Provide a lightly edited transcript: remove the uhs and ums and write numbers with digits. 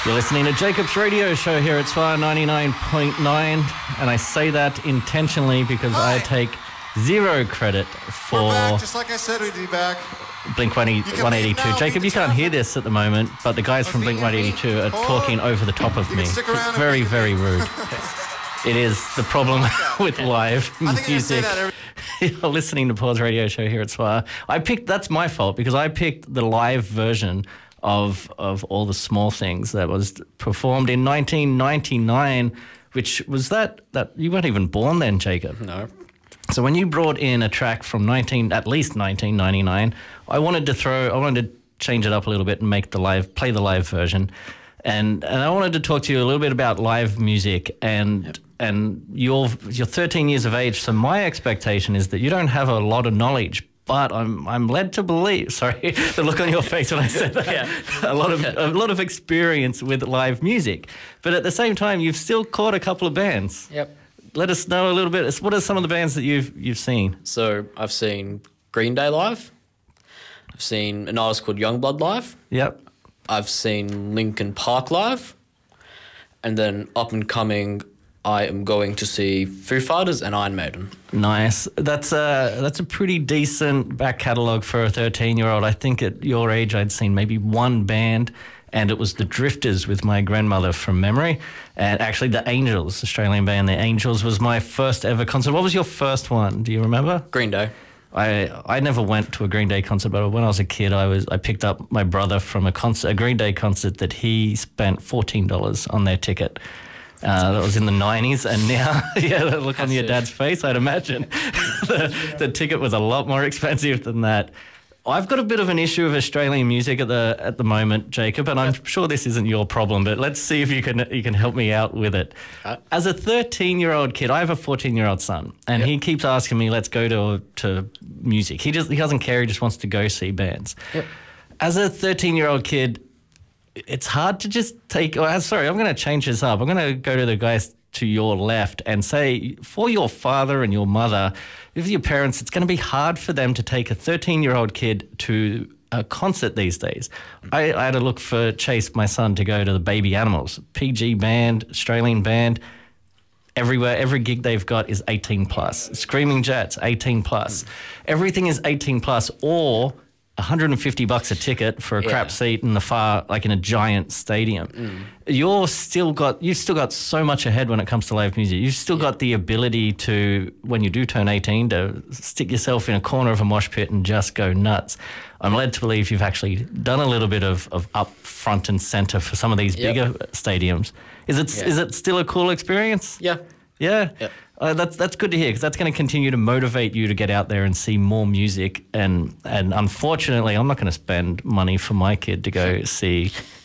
You're listening to Jacob's Radio Show here at SWR 99.9, and I say that intentionally because I take zero credit for... We're back, just like I said we'd be back. Blink-182. Jacob, you can't hear this at the moment, but the guys from Blink-182 are talking over the top of me. It's very, very rude. It is the problem with live music. You're listening to Paul's radio show here at SWR. That's my fault, because I picked the live version of All the Small Things that was performed in 1999, which was that you weren't even born then, Jacob. No. So when you brought in a track from at least 1999, I wanted to change it up a little bit and play the live version. And I wanted to talk to you a little bit about live music and you're 13 years of age, so my expectation is that you don't have a lot of knowledge, but I'm led to believe. Sorry, the look on your face when I said that. Yeah. a lot of experience with live music, but at the same time, you've still caught a couple of bands. Yep. Let us know a little bit. What are some of the bands that you've seen? So I've seen Green Day live. I've seen an artist called Youngblood live. Yep. I've seen Linkin Park live, and then up and coming, I am going to see Foo Fighters and Iron Maiden. Nice. That's a pretty decent back catalogue for a 13-year-old. I think at your age I'd seen maybe one band, and it was the Drifters with my grandmother from memory. And actually the Angels, Australian band, the Angels was my first ever concert. What was your first one? Do you remember? Green Day. I never went to a Green Day concert, but when I was a kid, I picked up my brother from a Green Day concert that he spent $14 on their ticket. That was in the 90s, and now, the look on your dad's face, I'd imagine the ticket was a lot more expensive than that. I've got a bit of an issue with Australian music at the moment, Jacob, and I'm sure this isn't your problem, but let's see if you can help me out with it. As a 13-year-old kid, I have a 14-year-old son, and he keeps asking me, let's go to music. He doesn't care, he just wants to go see bands. Yep. As a 13-year-old kid, it's hard to just take... sorry, I'm going to change this up. I'm going to go to the guys to your left and say, for your father and your mother, if your parents, it's going to be hard for them to take a 13-year-old kid to a concert these days. I had to look for Chase, my son, to go to the Baby Animals, PG band, Australian band. Everywhere, every gig they've got is 18 plus. Screaming Jets, 18 plus. Everything is 18 plus, or $150 a ticket for a crap seat in the far, like in a giant stadium. You've still got so much ahead when it comes to live music. You've still got the ability to, when you do turn 18, to stick yourself in a corner of a mosh pit and just go nuts. I'm led to believe you've actually done a little bit of up front and center for some of these bigger stadiums. Is it still a cool experience? Yeah. Yeah? Yep. That's good to hear, because that's going to continue to motivate you to get out there and see more music. And unfortunately, I'm not going to spend money for my kid to go see